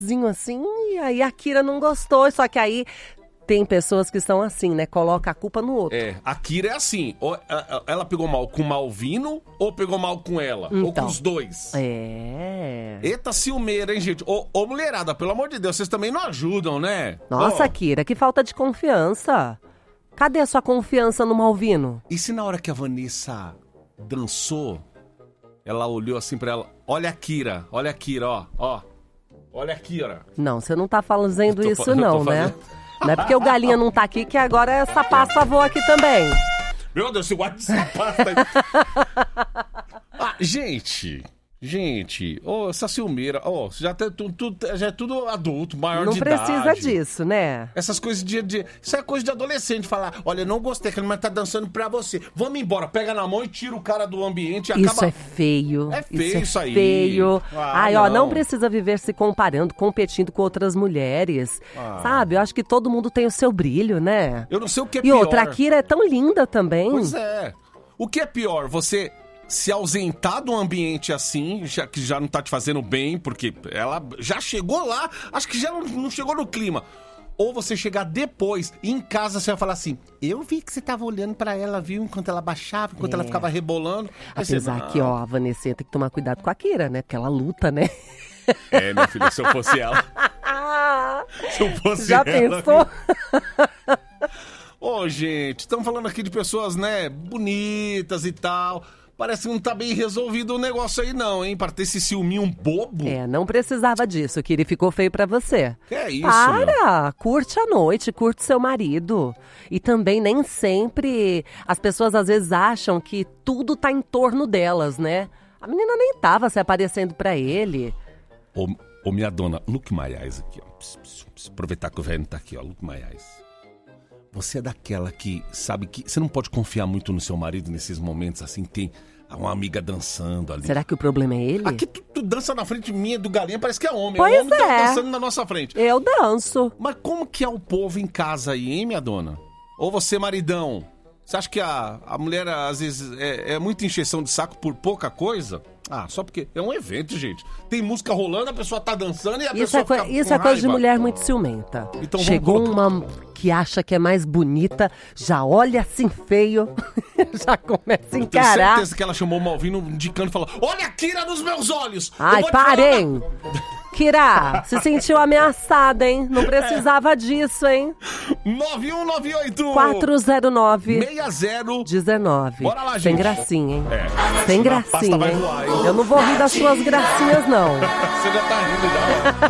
assim, e aí a Kira não gostou, só que aí tem pessoas que são assim, né? Coloca a culpa no outro. A Kira é assim, ou ela pegou mal com o Malvino ou pegou mal com ela, ou com os dois. Eita ciumeira, hein, gente? Ô, mulherada, pelo amor de Deus, vocês também não ajudam, né? Nossa, Kira, que falta de confiança. Cadê a sua confiança no Malvino? E se na hora que a Vanessa dançou, ela olhou assim pra ela, olha a Kira, ó. Olha a Kira. Não, você não tá fazendo isso não, né? Não é porque o Galinha não tá aqui que agora essa pasta voa aqui também. Meu Deus, esse guarda essa pasta aí. Gente, essa ciumeira, já é tudo adulto, maior de idade. Não precisa disso, né? Essas coisas isso é coisa de adolescente, falar, olha, não gostei que a mulher tá dançando pra você. Vamos embora, pega na mão e tira o cara do ambiente e acaba... Isso é feio. É feio isso aí. Feio. Não precisa viver se comparando, competindo com outras mulheres. Sabe? Eu acho que todo mundo tem o seu brilho, né? Eu não sei o que é pior. E outra, a Kira é tão linda também. Pois é. O que é pior, você... se ausentar do ambiente assim, que já não tá te fazendo bem, porque ela já chegou lá, acho que já não chegou no clima. Ou você chegar depois e em casa você vai falar assim, eu vi que você tava olhando pra ela, viu, enquanto ela baixava, enquanto ela ficava rebolando. Apesar que, a Vanessa tem que tomar cuidado com a Kira, né? Porque ela luta, né? Minha filha, se eu fosse ela... Já pensou? Gente, estamos falando aqui de pessoas, né, bonitas e tal... Parece que não tá bem resolvido o negócio aí não, hein? Para ter esse ciúminho bobo. Não precisava disso, que ele ficou feio pra você. Que é isso, curte a noite, curte seu marido. E também nem sempre as pessoas às vezes acham que tudo tá em torno delas, né? A menina nem tava se aparecendo pra ele. Ô minha dona, look my eyes aqui, ó. Aproveitar que o velho não tá aqui, ó. Look my eyes. Você é daquela que sabe que você não pode confiar muito no seu marido nesses momentos assim, tem uma amiga dançando ali. Será que o problema é ele? Aqui tu dança na frente minha do Galinha, parece que é homem. Pois o homem tá é. dançando na nossa frente. Eu danço. Mas como que é o povo em casa aí, hein, minha dona? Ou você, maridão? Você acha que a mulher, às vezes, é muita encheção de saco por pouca coisa? Só porque é um evento, gente. Tem música rolando, a pessoa tá dançando e a pessoa fica Isso é coisa de mulher muito ciumenta. Então, chegou uma que acha que é mais bonita, já olha assim feio, já começa a encarar. Eu tenho certeza que ela chamou o Malvino indicando e falou, olha a Kira nos meus olhos! Parem! Kira, se sentiu ameaçada, hein? Não precisava disso, hein? 9198 409 6019. Bora lá, gente. Sem gracinha, hein? Sem gracinha, hein? Eu não vou rir das suas gracinhas, não. Você já tá rindo já.